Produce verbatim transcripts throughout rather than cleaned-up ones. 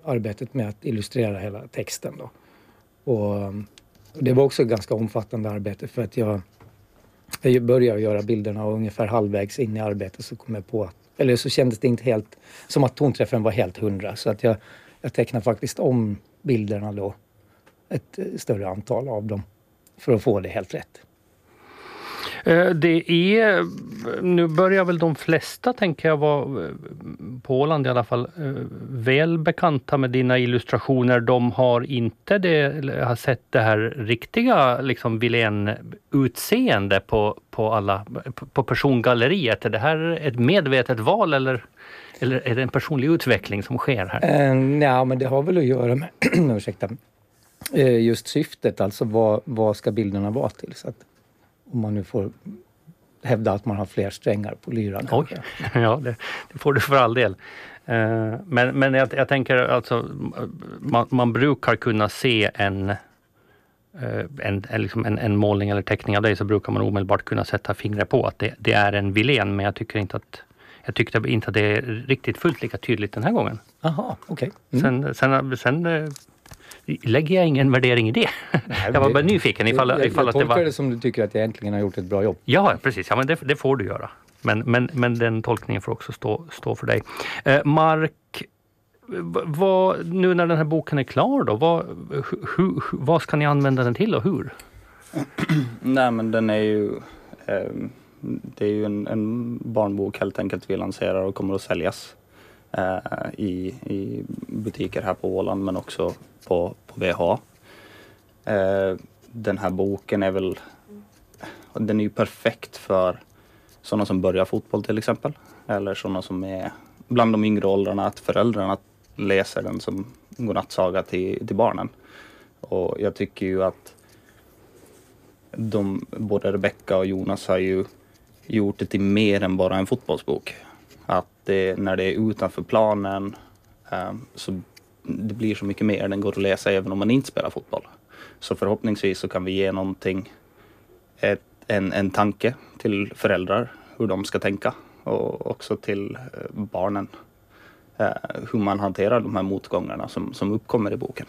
arbetet med att illustrera hela texten då. Och det var också ett ganska omfattande arbete för att jag, jag började göra bilderna och ungefär halvvägs in i arbetet så kom jag på att, eller så kändes det inte helt som att tonträffen var helt hundra, så att jag, jag tecknade faktiskt om bilderna då, ett större antal av dem för att få det helt rätt. Det är, nu börjar väl de flesta tänker jag vara på Åland i alla fall väl bekanta med dina illustrationer. De har inte det, har sett det här riktiga liksom Wilén-utseende på, på alla, på, på persongalleriet. Är det här ett medvetet val eller, eller är det en personlig utveckling som sker här? Uh, ja, men det har väl att göra med ursäkta, uh, just syftet, alltså vad, vad ska bilderna vara till, så att om man nu får hävda att man har fler strängar på lyran. Oj, ja det, det får du för all del. Uh, men men jag, jag tänker alltså, man, man brukar kunna se en, uh, en, en, liksom en, en målning eller teckning av dig, så brukar man omedelbart kunna sätta fingret på att det, det är en Wilén, men jag tycker inte att jag tyckte inte att det är riktigt fullt lika tydligt den här gången. Aha, okej. Okay. Mm. Sen, sen, sen uh, lägger jag ingen värdering i det. Nej, jag var bara nyfiken ifall, jag, ifall jag att det var... tolkar det som du tycker att jag egentligen har gjort ett bra jobb. Ja, precis. Ja, men det, det får du göra. Men, men, men den tolkningen får också stå, stå för dig. Eh, Mark, vad, nu när den här boken är klar då, vad, hu, vad ska ni använda den till och hur? Nej, men den är ju... Eh, det är ju en, en barnbok helt enkelt vi lanserar och kommer att säljas eh, i, i butiker här på Åland, men också på, på V H. Eh, den här boken är väl, den är ju perfekt för sådana som börjar fotboll till exempel, eller sådana som är bland de yngre åldrarna, att föräldrarna läser den som godnattsaga till, till barnen. Och jag tycker ju att de, både Rebecca och Jonas har ju gjort det till mer än bara en fotbollsbok. Att det, när det är utanför planen eh, så det blir så mycket mer, den går att läsa även om man inte spelar fotboll. Så förhoppningsvis så kan vi ge någonting, ett, en, en tanke till föräldrar hur de ska tänka, och också till barnen eh, hur man hanterar de här motgångarna som, som uppkommer i boken.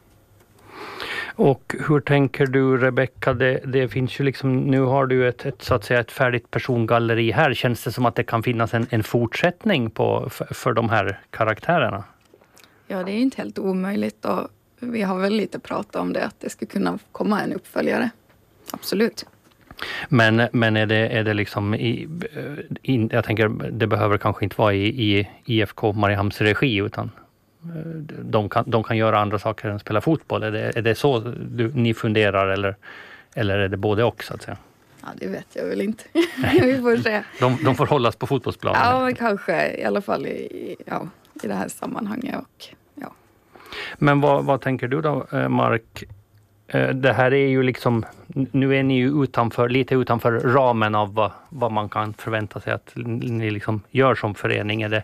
Och hur tänker du, Rebecca? Det, det finns ju liksom, nu har du ett, ett, så att säga, ett färdigt persongalleri här. Känns det som att det kan finnas en, en fortsättning på, för, för de här karaktärerna? Ja, det är inte helt omöjligt, och vi har väl lite pratat om det, att det ska kunna komma en uppföljare. Absolut. Men, men är det, är det liksom i, in, jag tänker det behöver kanske inte vara i, i I F K Mariehamns regi, utan de kan, de kan göra andra saker än spela fotboll. Är det, är det så du, ni funderar, eller, eller är det både och så att säga? Ja, det vet jag väl inte. Vi får se. De, de får hållas på fotbollsplanen. Ja, men kanske i alla fall i, ja, i det här sammanhanget. Och, ja. Men vad, vad tänker du då, Mark? Det här är ju liksom, nu är ni ju utanför, lite utanför ramen av vad, vad man kan förvänta sig att ni liksom gör som förening. Är det,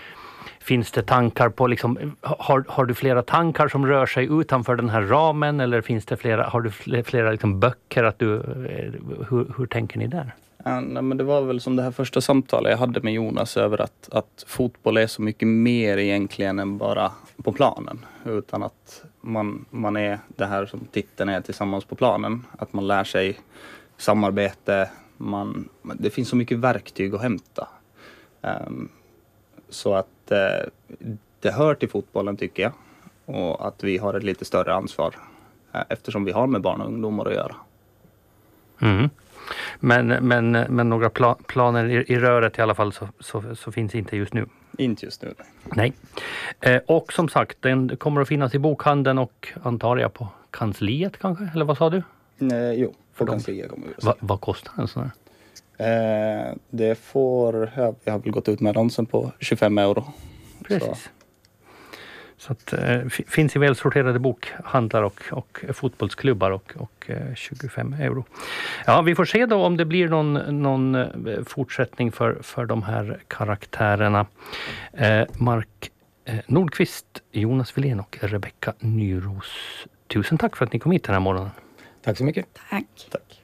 finns det tankar på, liksom, har, har du flera tankar som rör sig utanför den här ramen, eller finns det flera, har du flera liksom böcker att du, hur, hur tänker ni där? Ja, nej, men det var väl som det här första samtalet jag hade med Jonas över att, att fotboll är så mycket mer egentligen än bara på planen, utan att man, man är det här som titeln är, tillsammans på planen, att man lär sig samarbete, man, det finns så mycket verktyg att hämta. Um, så att uh, det hör till fotbollen, tycker jag, och att vi har ett lite större ansvar uh, eftersom vi har med barn och ungdomar att göra. Mm. Men, men, men några pla- planer i, i röret i alla fall så, så, så finns inte just nu. Inte just nu. Nej. Eh, och som sagt, den kommer att finnas i bokhandeln och antar jag på kansliet kanske? Eller vad sa du? Nej, jo, på För kansliet kommer vi att Va, vad kostar en sån här? Eh, det får, jag har väl gått ut med annonsen på tjugofem euro. Precis. Så. Så att, eh, finns i välsorterade bokhandlar och, och fotbollsklubbar och, och eh, tjugofem euro. Ja, vi får se då om det blir någon, någon eh, fortsättning för, för de här karaktärerna. Eh, Mark eh, Nordqvist, Jonas Wilén och Rebecca Nyros. Tusen tack för att ni kom hit den här morgonen. Tack så mycket. Tack. Tack.